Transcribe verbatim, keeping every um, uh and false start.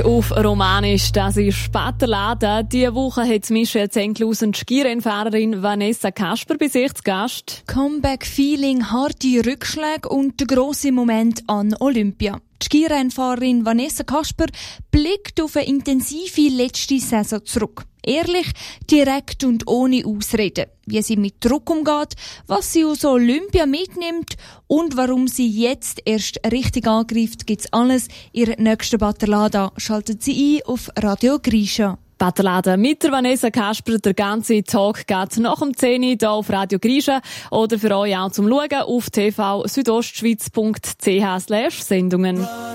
Auf Romanisch, das ist Batterlada. Diese Woche hat Michelle Zenklus und Skirennfahrerin Vanessa Kasper bei sich zu Gast. Comeback-Feeling, harte Rückschläge und der grosse Moment an Olympia. Die Skirennfahrerin Vanessa Kasper blickt auf eine intensive letzte Saison zurück. Ehrlich, direkt und ohne Ausreden. Wie sie mit Druck umgeht, was sie aus Olympia mitnimmt und warum sie jetzt erst richtig angreift, gibt's alles in ihrer nächsten Batterlada. Schaltet sie ein auf Radio Grisha. Batterlada mit der Vanessa Kasper. Der ganze Tag geht nach dem zehn Uhr hier auf Radio Grisha oder für euch auch zum Schauen auf t v südostschweiz punkt c h slash Sendungen.